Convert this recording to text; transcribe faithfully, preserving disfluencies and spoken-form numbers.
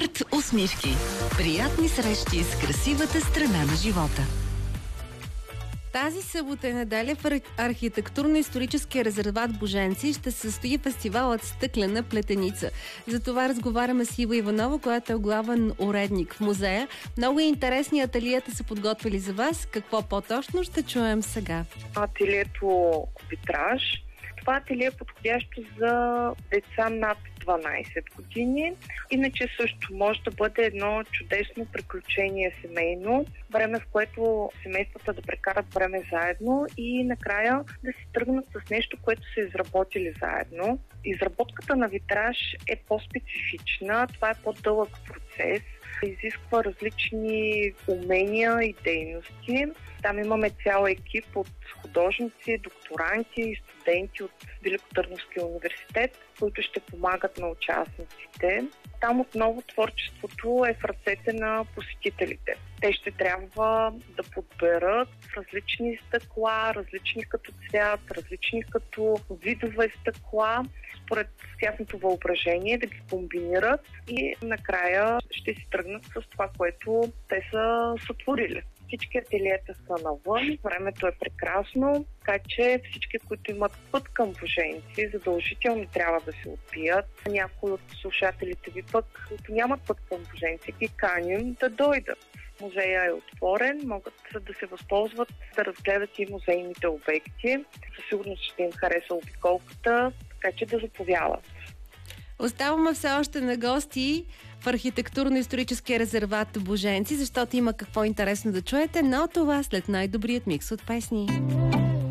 Арт усмивки. Приятни срещи с красивата страна на живота. Тази събота и неделя в архитектурно-историческия резерват Боженци ще се състои фестивалът Стъклена плетеница. За това разговаряме с Ива Иванова, която е главен уредник в музея. Много интересни ателиета са подготвили за вас. Какво по-точно ще чуем сега? Ателието Витраж. Това ателие е подходящо за деца над дванайсет години. Иначе също може да бъде едно чудесно приключение семейно, време в което семействата да прекарат време заедно и накрая да си тръгнат с нещо, което са изработили заедно. Изработката на витраж е по-специфична, това е по-дълъг процес, изисква различни умения и дейности. Там имаме цял екип от художници, докторанти и студенти от Великотърновския университет, които ще помагат на участниците. Там отново творчеството е в ръцете на посетителите. Те ще трябва да подберат различни стъкла, различни като цвят, различни като видове стъкла, според тяхното въображение да ги комбинират и накрая ще си тръгнат с това, което те са сътворили. Всички ателиета са навън, времето е прекрасно, така че всички, които имат път към Боженци, задължително трябва да се отбият. Някои от слушателите ви пък, които нямат път към Боженци, ги каним да дойдат. Музея е отворен, могат да се възползват, да разгледат и музейните обекти. Със сигурност ще им хареса обиколката, така че да заповядат. Оставаме все още на гости в архитектурно-историческия резерват Боженци, защото има какво интересно да чуете, но това след най-добрият микс от песни.